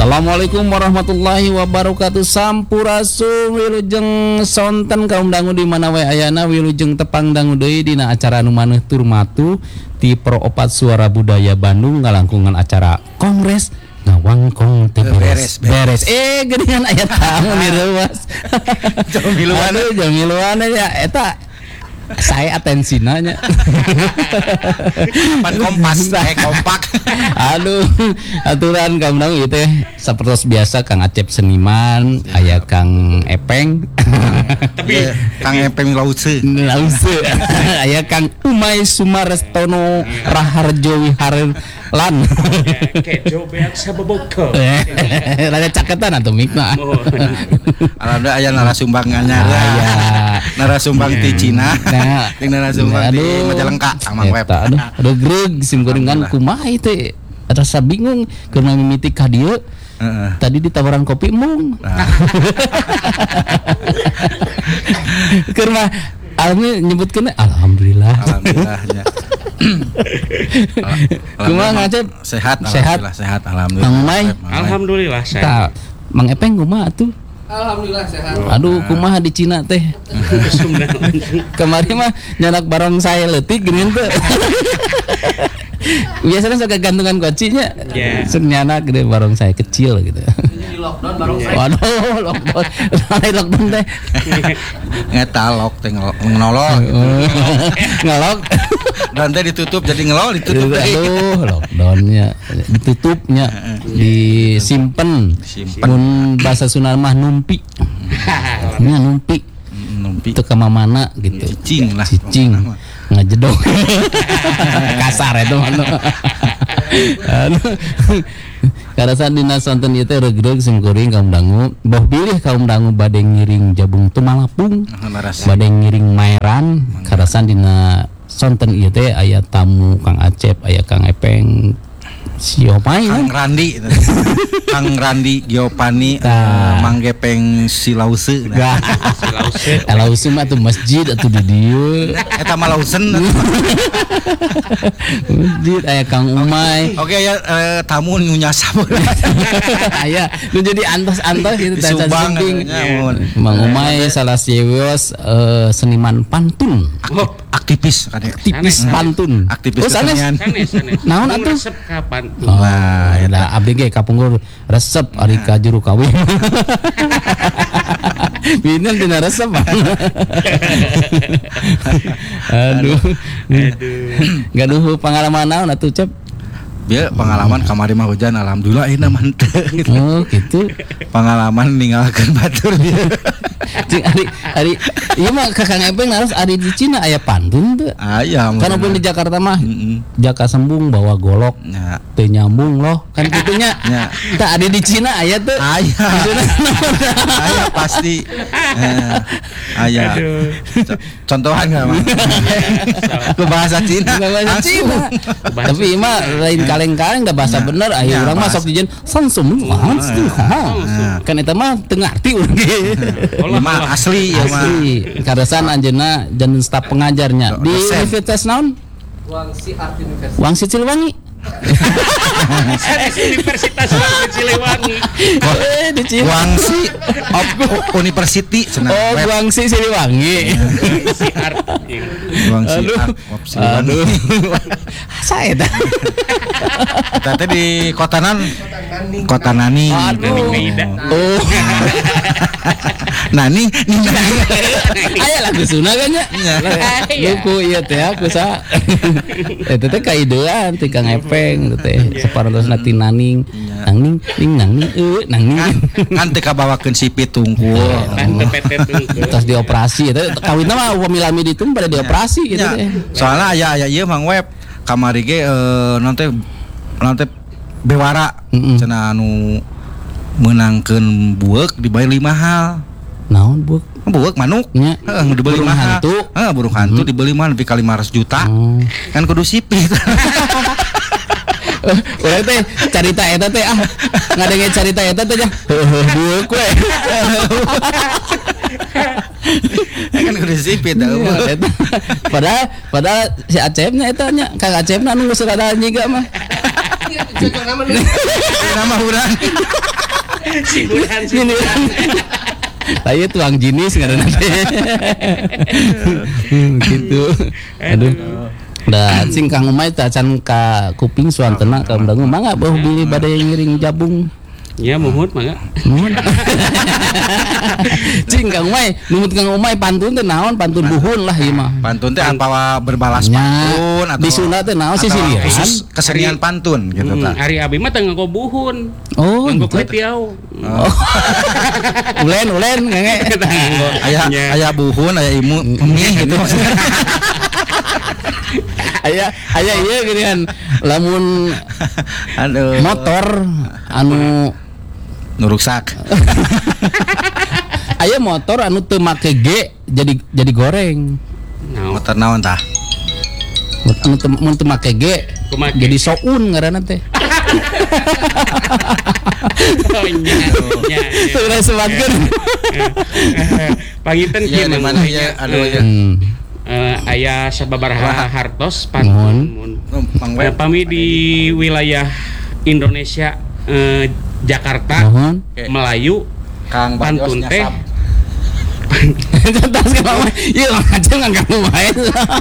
Assalamualaikum warahmatullahi wabarakatuh. Sampurasun wilujeng sonten kaum dangu di mana wae ayana wilujeng tepang dangu deui dina acara anu maneh tur matu ti Pro Opat Suara Budaya Bandung ngalangkungan acara Kongres Ngawangkong teh beres. Geuningan aya tamu di reuwas. Jamiluan ya eta saya atensina nya. Pan kompas kompak. Aduh, aturan kamu nang ieu teh sapertos biasa Kang Acep seniman, aya Kang Epeng. Tapi Kang Epeng Lause. Aya Kang Umay Sumarestono Raharjo Wiharelan. Kejo beak sababoko. Rada caketan atuh mikna. Alhamdulillah aya narasumbang anyar. Aya narasumbang ti Cina. Jeung narasumbang di Majalengka Amang Web. Aduh greg sim gorengan kumaha teh. Rasa bingung keur mimiti ka dieu. Tadi di tawaran kopi mung. Keur mah almi nyebutkeun alhamdulillah. Alhamdulillahnya. Kumaha ngacep? Sehat alhamdulillah. Mang May Alhamdulillah sehat. Mang Epeng kumaha atuh? Alhamdulillah sehat. Aduh kumaha di Cina teh? Kemarin mah nyanak barang saya leutik geuning teh. Biasanya suka gantungan kocinya. Sok nyanak gede barang saya kecil gitu. Jadi lockdown barang saya. Waduh, lockdown teh. Ngeta lock teh ngelolol. Ngelok. Dan teh ditutup jadi ngelol ditutup. Aduh, lockdownnya ditutupnya, disimpen. Mun bahasa Sunda mah numpi. Nya numpi. Itu ke mana gitu. Cicing. Ngajedog. Kasar itu anu. Karasan dina sonten ieu teh regreg sim kuring kaum dangu. Boh pilih kaum dangu bade ngiring jabung tumalapung. Bade ngiring maeran. Karasan dina sonten ieu teh aya tamu Kang Acep, aya Kang Epeng, Siopay Kang Randi Giopani Mang Gepeng Silause. Silause mah tuh masjid atuh di dieu. Eta mah Lausen. Masjid aya Kang Umay. Oke ya tamu nu nyasap. Aya nu jadi antos-antos gitu teh samping. Mang Umay salah sieus seniman pantun. Aktivis pantun. Aktivis sanes. Naon atuh? Resep kapan? Wah, da abdi ge kapungkur resep ari ka juru kawin. Binen dina resep. Aduh. Gaduh pengalaman naon atuh Cep? Bieu pengalaman kamari mah hujan alhamdulillah ieu mah teu. Oh, gitu. Pengalaman ninggalkeun batur dia. Cing ari ieu mah Kakang Epeng harus ari di Cina aya pantun teu? Aya. Kan pun di Jakarta mah jaka sembung bawa golok. Nya. Teu nyambung loh. Kan kitunya. Nya. Tah ari di Cina aya teu? Aya. Aya pasti. Aya. Contohan enggak mah? Ku bahasa Cina. Tapi mah lain kaleng-kaleng da bahasa bener aya urang mah sok dijen sansum kan eta mah teu ngarti urang ge. Mah asli ya mah. Karasan anjeunna janten staf pengajarnya di Universitas naon? Wangsi Cilwangi. Universitas Cilwangi. Wangsi University cenah. Oh, Wangsi Cilwangi. Wangsi Aduh. Saya dah. Eta teh di Kota Nani. Oh. Nani. Aya lagu Sunda kan nya? Luku ieu teh aku sa. Eta teh kaidean ti Kang Epeng teh saparentosna ti naning. Nangning Kan teh kabawakeun sipit tungkul. Terus dioperasi eta kawinna mah pamilami ditung pada dioperasi gitu teh. Soalna aya ieu Mang Web kamari ge naon teh bewara cenah anu meunangkeun bueuk dibayar 5 hal. Naon bueuk? Bueuk manuk. Heeh, dibeli mahal. Burung hantu dibeli mahal nepi ka 500 juta. Kan kudu sipit. Urang teh carita eta teh ngadenge carita eta teh nya. Bueuk we. Kan kudu sipit Padahal si Acep nya eta nya Kang Acep anu geus rada nyiga mah. Cocok nama nih. Nama urang. Si Burhan si Ini kan. Saya tuang jenis karena nanti. Gitu. Aduh. Da sing Kang Umay teh can ka kuping suantena ka undangu mangga beuh bili bade ngiring jabung. Ya muhut mangga. Nuhun. Cing Kang Umay, numut Kang Umay pantun teh naon pantun buhun lah ieu mah. Pantun teh apa berbalas Nya, pantun atau di Sunda teh naon sih atau siliran? khusus kesenian pantun gitu tah. Ari abi mah teu nganggo buhun. Oh, Nganggo gitu. kwetiau. Ulen ngenge. Aya buhun, aya imu, mie gitu maksudnya. Aya ieu geuningan lamun Aduh. motor anu Nuruksak. aya motor anu teu make G jadi goreng. Naon? Motor naon tah? Anu teu make G Kumake. jadi soun ngaranna teh. Oh nya. Segera sebatkeun. Panginten Ya kieu di mana ya aduh ya. aya sababaraha hartos Mohon. pantun. Mang Web. Pami di wilayah Indonesia Jakarta, Mohon. Melayu, Kang Bajos pantun teh nyasap. Tas ke mama. Ieu ngajeng ngangkat lumayan.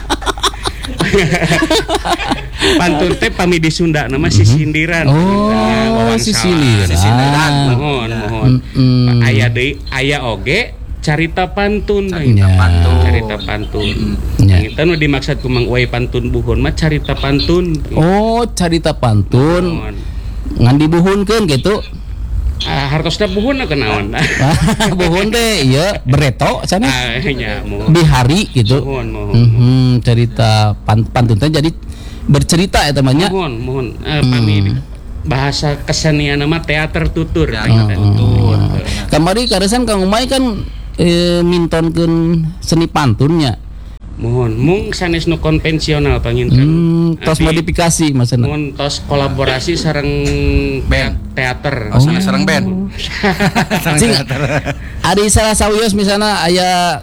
pantun teh pami di Sunda nama sisindiran. Oh, sisiliran. Mohon. Aya deui aya oge carita pantun. Nya. Carita pantun. Nya. Kita nu dimaksud ku Mang Uwai pantun buhun mah carita pantun. Oh, carita pantun Mohon. ngan dibuhunkeun gitu. Hartosna buhun kenaon. Buhun teh ieu bereto cenah. Nya mohon. Bihari gitu. Mohon. Cerita pantun teh jadi bercerita ya temannya. Mohon. Pami bahasa kesenian nama teater tutur. Tutur. Kamari karesan Kang Umay kan mintonkeun seni pantunnya. Mohon mung sanes nu konvensional panginten. Tos modifikasi maksudna. Mohon tos kolaborasi sareng Band. teater. Oh, sareng band. Sareng Cing, teater. Ada salah sawios misalnya aya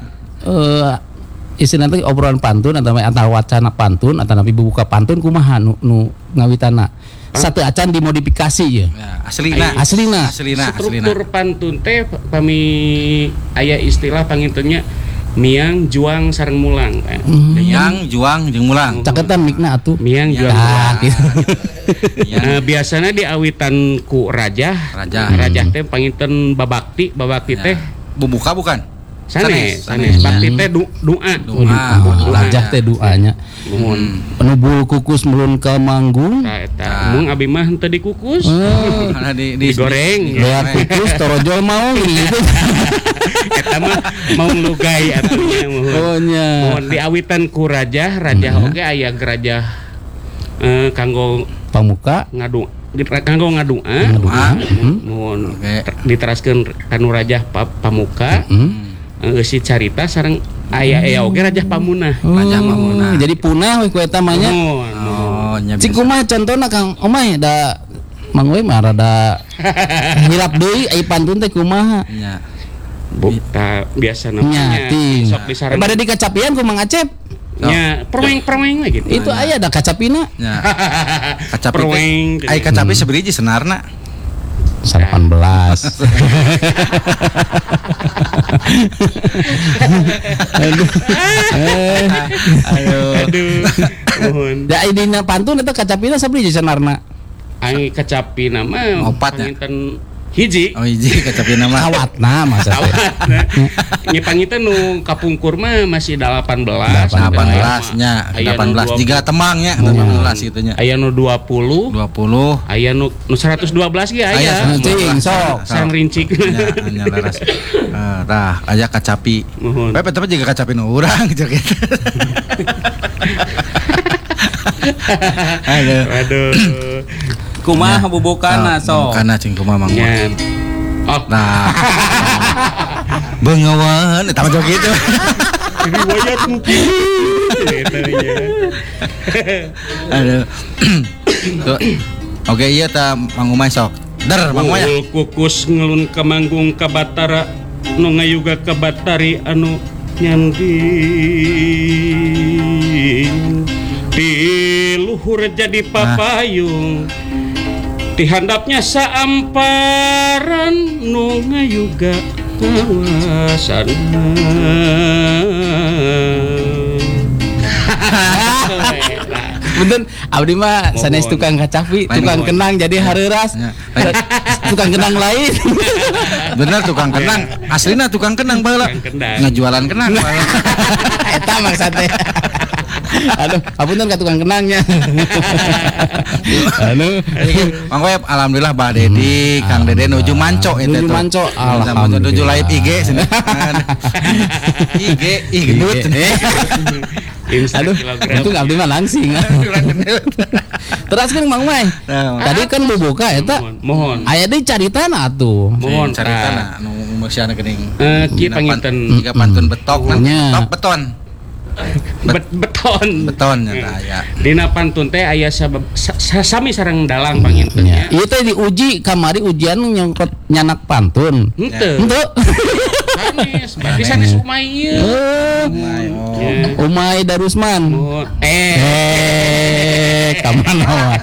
istilah teh obrolan pantun atau wacana pantun atau nabi buka pantun kumaha nu ngawitana. Satu acan dimodifikasi ya. Ya, aslina. Aslina. Struktur pantun teh pami aya istilah pangintennya miang juang sareng mulang. Yang juang jeung mulang. Caketan mikna atuh. Miang juang Tah, mulang. gitu. Biasana diawitan ku raja teh panginten babakti teh Bubuka bukan? sanes Sanes. bakti teh doa. Rajah teh doanya. Mohon. Penubul kukus mulun ka manggung. Eta mung abi mah henteu dikukus. Karena Digoreng. Lewat kukus torojol mau gitu. Eta mah mau nglugay atunya mohon. Oh nya. Mohon diawitan ku raja oge aya gerajah kanggo Pamuka ngadu kanggo ngadua. Mohon Oke. diteraskeun kanu rajah pamuka. Si carita sareng aya oge rajah pamunah. Raja Mamuna. Jadi punah we ku eta mah nya. Mohon. Oh, nya Cik bisa. kumaha contohna Kang Omay da Mang we mah rada hilap deui ai pantun teh kumaha. Nya. Bukta biasa Nya namanya. ting. Sok disareng. Bade di kacapian ku Mang Acep. Nya permeng we gitu. Itu aya da kacapina. Nya. Kacapi. Perweng. Ai kacapi seberiji senarna. 18. Aduh. Aduh. Mohon. Da idina pantun eta kacapina sabriji sanarna. Ai kacapi nama Opat, ya? panginten hiji. Oh hiji kacapi nama. Awatna masa teh. Nya panginten nu kapungkur mah masih 18. 18 nya. 18 jiga temangnya 18 gitu nya. Aya nu 20, 20 aya nu 112 ge Aya aya. Cing sok. Sang rincik. nya laras. Tah aya kacapi. Mohon. Bae tapi jiga kacapi nu urang joget. Aduh. Kumaha bubukana sok. Kana cing kumaha Mang. Nya. Oh, Nah. Bengawan eta mah joget. riwayat mungkin. Eta nya. Aduh. Tuh. Oke iya ta Mang Umay sok. Der Mang Umay. Ul kukus ngelun ka manggung ka Batara nu ngayuga ka Batari anu nyanding di luhur jadi papayung Ti handapnya saamparan nu ngayuga kawasana. Punten abdi mah sanes tukang kacapi, tukang kenang jadi hareuras. Tukang kenang lain. Bener tukang kenang, aslina tukang kenang baheula. Ngajualan kenang baheula. Eta maksudnya. Aduh, apunten ka tukang kenangnya. Anu, Mang Web, alhamdulillah Bah Dedi, Kang Dede nuju manco eta tuh. Nuju manco, Alhamdulillah. Nuju live IG cenah. IG but. Aduh, itu abdi mah langsing. Terus kan Mang Mai. Tadi kan buka eta. Mohon. Aya deui caritana atuh. Mohon caritana nu meusiana geuning. Kieu panginten Jika pantun betok betok beton. Beton nya aya. Dina pantun teh aya sami sareng dalang panginten nya. Ieu teh diuji kamari ujian nyangkut nyanak pantun. Henteu. Sanes, berarti sanes umay ieu. Umay Darusman. Kamana wae.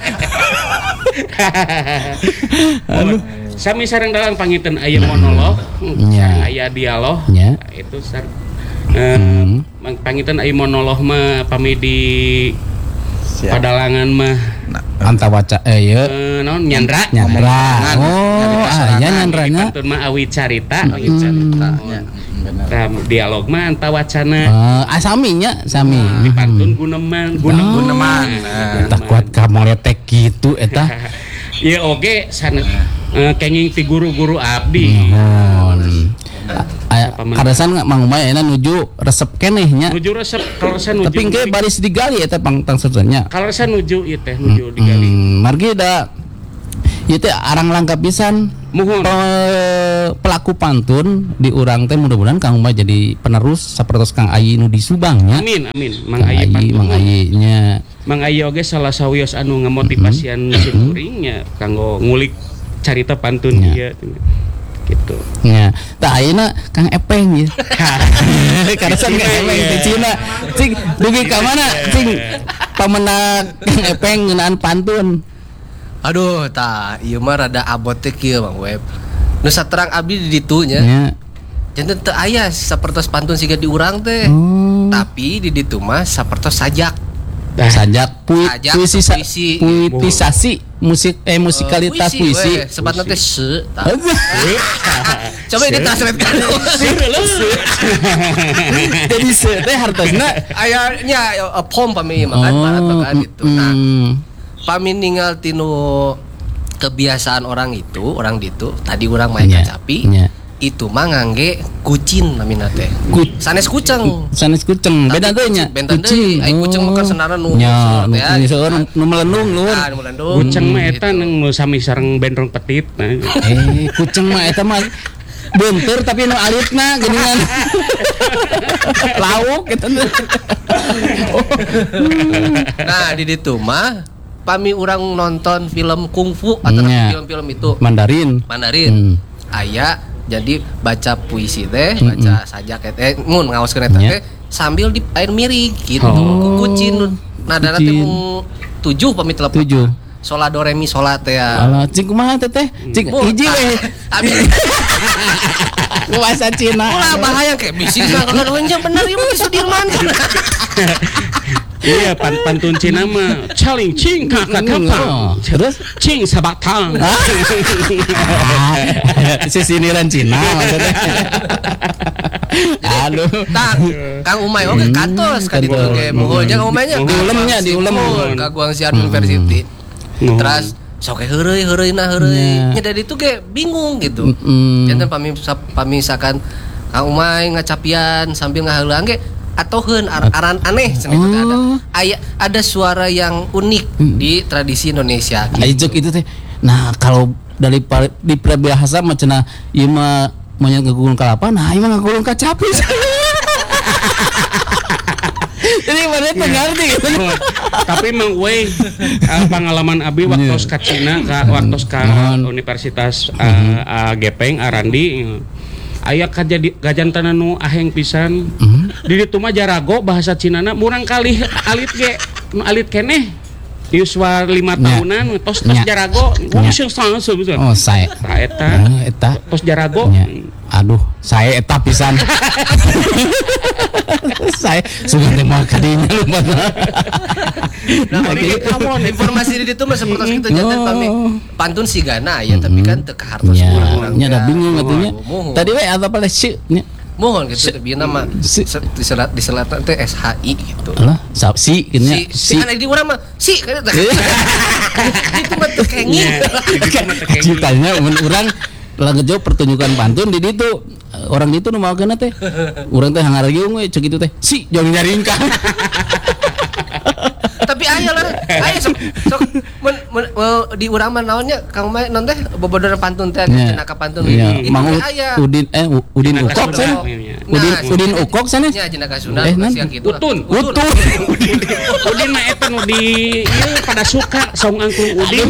Sami sareng dalang panginten aya monolog, aya dialog. Itu panginten aya monolog mah pami di padalangan mah antawaca ieu naon nyandra. Oh, aya nyandranya. Pantun mah awi carita, dialog mah antawacana. Saminya sami. Di pantun guneman. Eta kuat ka moretek kitu eta. Ieu oge sanes kenging ti guru-guru abdi. Kadasan Mang Umay enak nuju resep kenehnya. Nuju resep kalau saya nuju. Tapi engke baris digali eta pangtang sebenarnya. Kalau saya nuju ieu teh nuju digali. Margi da ieu teh arang langka pisan. Mohon pelaku pantun di urang teh mudah-mudahan Kang Umay jadi penerus sapertos Kang Ayi nu di Subangnya. Amin. Mang Ayi pantun. Mang Ayi-nya. Mang Ayi oge salah sawios anu ngamotivasian simkuringnya kanggo ngulik carita pantun ieu. Gitu. Ya, tah ayeuna Kang Epeng ya. Karasan Kang Epeng di Cina. Cing dugi ka mana? Cing pamenang Kang Epeng ngeunaan pantun. Aduh, tah ieu mah rada abot teh kieu Mang Web. Nu saterang abdi di ditu nya. Ya. Janten teu aya sapertos pantun siga di urang teh. Tapi di ditu mah sapertos sajak. Sajak puitisasi musikalitas puisi. Sebatna teh se. Coba ditranslatekan. Jadi se teh hartosna Aya nya pom pami makan barat itu. Nah, pami ninggal tinu kebiasaan orang itu, orang ditu, tadi orang main kacapi. Itu mah ngangge kucing namina teh. Sanes kucing. Beda teh nya. Kucing. Ai kucing mah senarna nu. Nya, nu melendung luhur. Kucing mah eta nu sami sareng bendrong petit. Kucing mah eta mah beunteur tapi nu alitna geuningan. Lauk gitu. Nah, di ditu mah pami urang nonton film kungfu atau film-film itu Mandarin. Aya jadi baca puisi teh, baca sajak teh, mun ngaoskeun eta teh sambil di air miring gitu. Kukucin nadana teh mung 7 pami telepon. 7. Sola do re mi sola teh ya. Alah, cing kumaha teh teh? Cing hiji we. Abi bahasa Cina. Ulah bahaya kayak bisik kalau bener ieu mah Sudirman. Iya, pantun Cina mah caling cing kakak. Terus cing sabatang. Sisiniran Cina maksudnya. Aduh. Kang Umay oge katos ka ditu ge muhul jeung Umaynya diulem ka Guangxian University. Terus sok heureuy-heureuy nya dari itu ge bingung gitu. Janten pamisakan Kang Umay ngacapian sambil ngaheulaang ge atoheun aran aneh cenah ada suara yang unik di tradisi Indonesia gitu. Ajok itu teh. Nah, kalau dari di peribahasa mah cenah ieu mah monyet ngagulung kalapa, nah ieu mah ngagulung kacapi. Jadi mana pengerti gitu. Tapi emang pengalaman abi waktu ka Cina waktu ka Universitas Gepeng Arandi aya kajantan nu aheng pisan. Di ditu mah jarago bahasa Cinana murang kali alit ge nu alit keneh. Yuswa 5 tahunan tos jarago sing sangat sebetulnya. Oh saya eta tos jarago aduh saya eta pisan saya sudah teh kadinya lupa nah informasi di itu mah seperti itu jantan pami pantun sigana ya tapi kan teu kahartos urang nya da bingung atunya tadi we apa pala si nya mohon gitu bieu nama diselat teh SHI gitu lah si nya si kan di urang mah si kan itu mah teu kenging ceritanya urang langet jauh pertunjukan pantun di ditu orang itu nu maokeun teh urang teh hangargiung we cek itu teh si jong nyaringkan tapi aya sok di urang mah naonnya Kang Mai non teh bobodoran pantun teh cenaka pantun itu aya Udin Ukok sana Udin Ukok sana nya cenaka Sunda siang kitu Utun Udin mah eta nu di ieu pada suka saung angklung Udin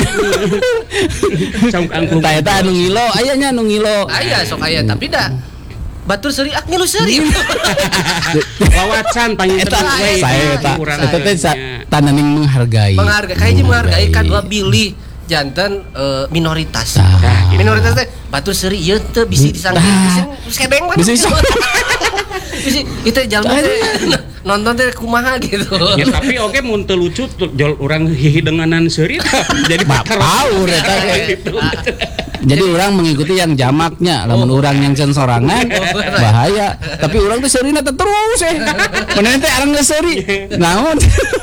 saung angklung tah eta anu ngilo aya nya anu ngilo aya sok aya tapi da batur seuri ngilu seuri wawacan panginten we saya eta teh tananing menghargai kayak menghargai kadua bilih jantan minoritas minoritas teh batur seuri ieu teu bisi disangki sedeng mah bisi itu jalma teh nonton teh kumaha gitu ya tapi oke mun teu lucu jol urang hihi denganan seuri jadi bakar tahu eta jadi orang mengikuti yang jamaknya lamun orang yang sensorangan bahaya tapi orang tuh seurina terus bener teh arang geus seuri naon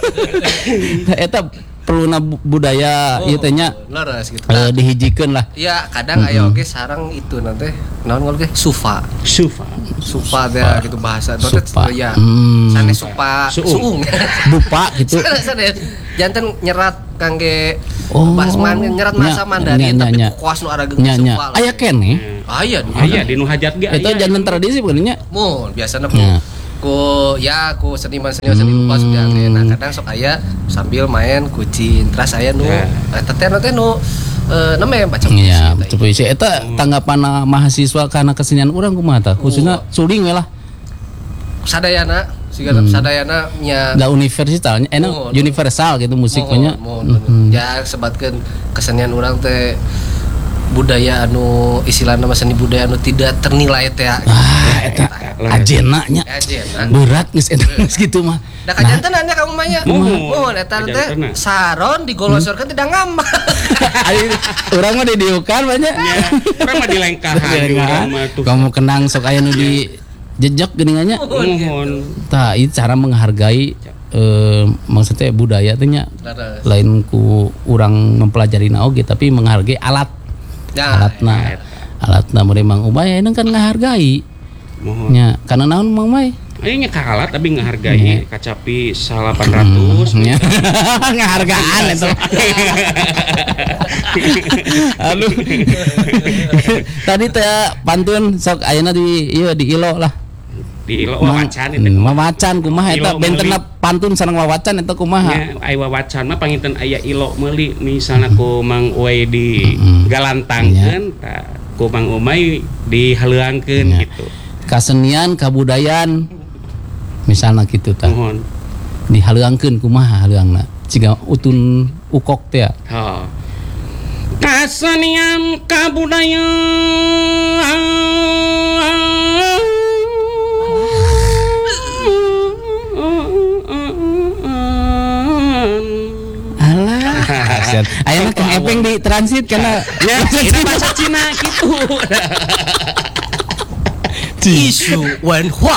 eta perluna budaya ieu teh nya gitu dihijikeun lah ya kadang aya oge sareng itu nanti naon ngol ge sufa teh gitu bahasa teh ya sanes suung dupa gitu jantan nyerat kangge basman nyerat masa Mandarin tapi kuas nu arageung supa aya keneh aya di nu hajat ge eta jantan tradisi bener nya mun biasana ku seniman lupa sudah nah kadang sok aya sambil main kucing terus aya nu eta teh nu neme baca puisi iya baca puisi eta tanggapan mahasiswa kana kesenian urang kumaha tah khususna suling we lah sadayana sigana sadayana nya da universalnya universal gitu musiknya ya sebatkeun kesenian urang teh budaya anu istilahna seni budaya anu tidak ternilai teh eta ajena nya berat geus eta kitu mah da kajantenan nya kamu mah nya mohon eta teh saron digolosorkeun tidak ngambak urang mah didiukan banyak urang mah dilengkahan kamu kenang sok aya nu di jejak geuningannya mohon tah ieu cara menghargai maksudnya budaya teh nya lain ku urang mempelajari oge tapi menghargai alatna mun Mang Umay enak kan ngahargai nya kana naon Mang Umay aya nya kalat tapi ngahargai kacapi 800 nya ngahargaan eta aduh tadi teh pantun sok ayeuna di ieu di Ilo lah di Ilo wawacan itu wawacan kumaha eta bentenna pantun sareng wawacan eta kumaha nya aya wawacan mah panginten aya Ilo meuli misalna ku Mang Uwai di galantangkeun ku Mang Umay dihaleuangkeun gitu kasenian kabudayaan misalna kitu tah dihaleuangkeun kumaha haleuangna ciga utun ukok teh kasenian kabudayaan ayeuna Kang Epeng di transit kana ya ini bahasa Cina gitu isu wanhua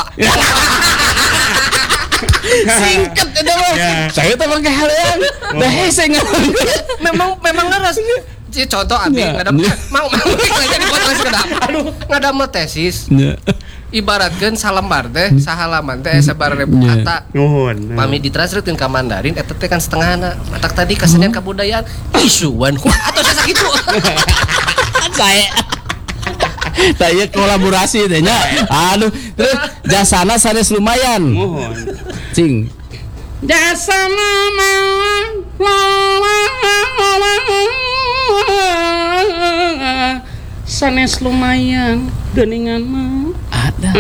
singkat itu mah saya tuh pakai halean dah hese memang ngeras contoh abi ngadam mau lagi dipotong sekedap aduh ngadam tesis ibaratkeun salembar teh sahalaman teh sabar ribu kata nuhun pami ditranslitkeun ka Mandarin eta teh kan setengahna matak tadi kesenian kabudayaan isu wanhua atau sakitu saya kolaborasi teh nya aduh terus jasana sanes lumayan mohon cing jasana sanes lumayan geuningan mah ada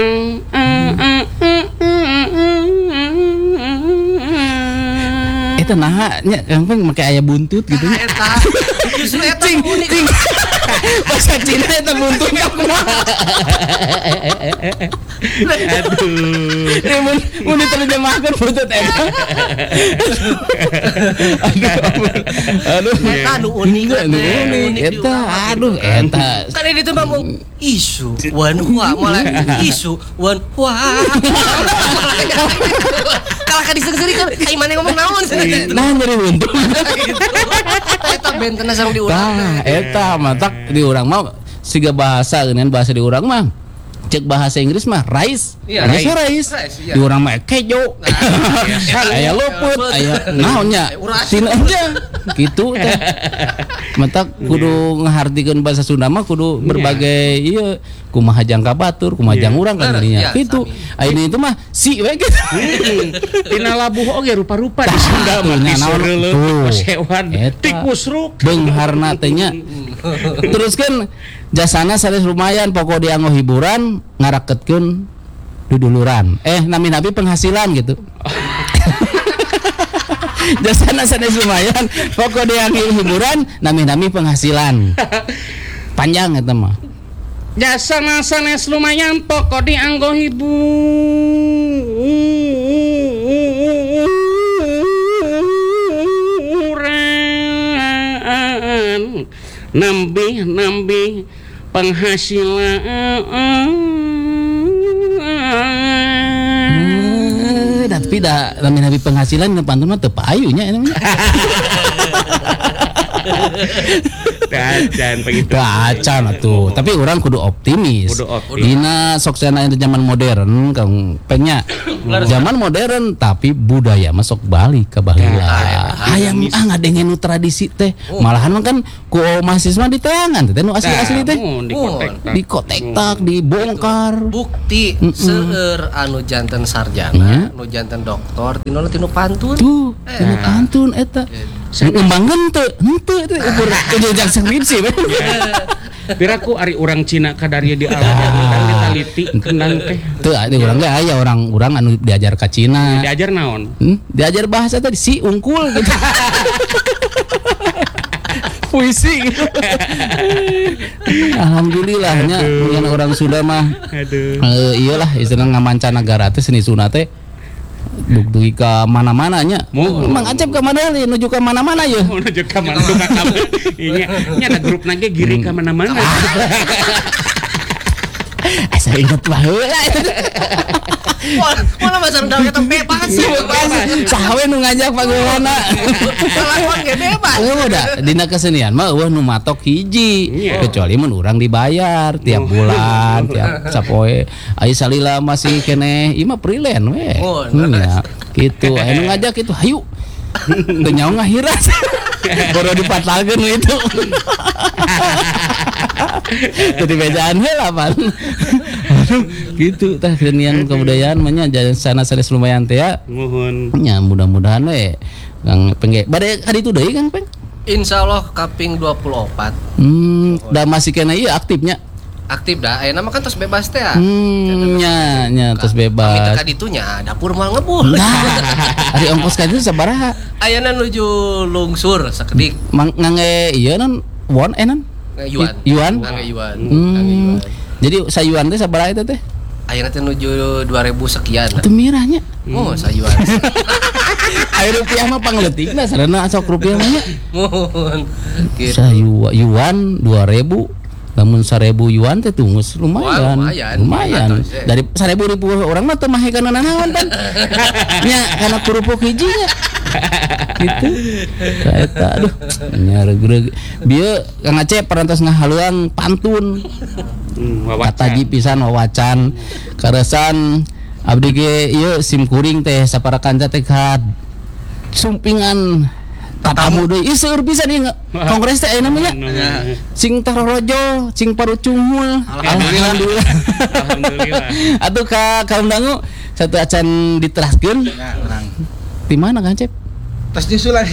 Eta naha nya gampang make aya buntut gitu nya. Eta justru eta unik. Bahasa Cina eta buntutnya kumaha? Aduh. Mun diterjemahkeun buntut eta. Aduh. Eta nu unik Eta aduh eta. Kan ini tuh ngomong isu wan hua malah isu wan hua. Kalau kan disengseuri kan ai mana ngomong naon Nah nyeri buntut. eta benten asal diurang. Tah eta matak di urang mah siga bahasa geunan bahasa di urang mah cek bahasa Inggris mah rice. Iya, rice. Iya. Di urang mah kejo. Aya luput, aya naonnya? Tina aja. Kitu teh. Matak kudu ngahartikeun bahasa Sunda mah kudu berbagai ieu kumaha jangka batur, kumaha jang urang kan dinya. Kitu. Ayeuna itu mah si we gitu. Tina labuh oge rupa-rupa di Sunda mah diseureuleuh hewan tikus ruk. Beungharna teh nya. Terus kan jasana sanes lumayan pokok dianggo hiburan ngaraketkeun duduluran. Nami-nabi penghasilan gitu. Jasana sanes lumayan pokok dianggo hiburan nami-nami penghasilan. Panjang eta mah. Jasana sanes lumayan pokok dianggo hiburan. Nambih penghasilan. Tapi dah nami penghasilan pantun mah teu payu nya namanya. Dan begitu. Acan atuh. Tapi orang kudu optimis. Dina sok cenah zaman modern Kang Pengnya. Zaman modern tapi budaya mah sok balik ka baheula. Hayang ngadengen nu tradisi teh. Malahan kan ku mahasiswa di tangan teh nu asli-asli teh. Dikotek-tak, dibongkar. Bukti seueur anu janten sarjana, nu janten doktor, tinu pantun. Tuh, tinu pantun eta. Ngembangkeun teu, henteu teh ukur jenjang skripsi. Piraku ari urang Cina kadari di alam dan ditaliti kendang teh. Teu adi urang ge aya orang anu diajar ka Cina. Diajar naon? Diajar bahasa tadi si ungkul gitu. Puisi gitu. Alhamdulillahnya mun orang Sunda mah. Aduh. Iyalah istilahna ngamancanagara teh seni Sunda teh duk-dugi ka mana-mana nya. Mang Acep ka mana li nuju ka mana-mana ye. Nuju ka mana duka ka. Nya ada grup nage giring ka mana-mana. Asa inget baheula. Mola masa ndang eta bebas. Sahawe nu ngajak pangeuleuna. Lawan ge bebas. Udah dina kesenian mah eueuh nu matok hiji. Kecuali mun urang dibayar tiap bulan, tiap sapoe. Ai salila masih keneh ieu mah freelance we. Ya, kitu. Aya nu ngajak itu hayu. Teu nyaho ngahiras. Baru dipatlakeun itu. Jadi bejaan heula pan. Aduh, gitu tah kesenian kebudayaan mah nya sana sanes lumayan teh ya. Nuhun. Nya mudah-mudahan we Kang Pengge. Bade hari itu deui Kang Peng? Insyaallah kaping 24. Da masih kena ieu aktifnya. Aktif dah, ayeuna mah kan tos bebas teh. Nya tos bebas. Kami teka ditunya dapur moal ngebul. Nah, ari ongkos ka ditu sabaraha? Ayeuna nuju lungsur sakedik. Ngangge ieu non won non? Yuan. Ngangge yuan. Jadi sayuan teh sabaraha eta teh? Ayeuna teh nuju 2000 sekian. Itu mirahnya. Oh, sayuan. Ayo rupiah mah pangleutikna sarana sok rupiah mah nya. Mohon. Gitu. Yuan 2000. Lamun 1000 yuan teh tunggus lumayan. Lumayan. Dari 1000 orang mah teu mahe kana naon pan. Nya kana kerupuk hiji nya. Gitu. Eta aduh nya regreg. Bieu Kang Acep parantos ngahaluang pantun. Kataji pisan wawacan karesan abdi ge ieu sim kuring teh saparakan teh ka sumpingan tatamu deui ieu seueur pisan ieu kongres teh aya namanya sing tarorojo sing parucungul alhamdulillah atuh ka kaum dangu satu acan diteraskeun di mana Kang Cep tas nyusulan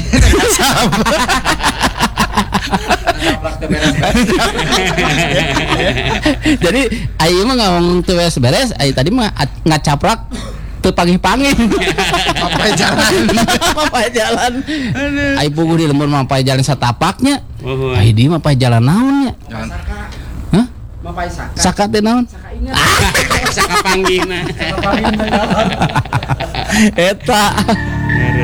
jadi ayeuna mah ngomong teu beres-beres aya tadi mah ngacaprak teu panggih-panggih. Mapai jalan. Mapai jalan. Ai puguh di lembur mapai jalan satapaknya. Oh, Ai di mapai jalan naonnya? Hah? Mapai saka. Saka teh naon? saka panggihna. Eta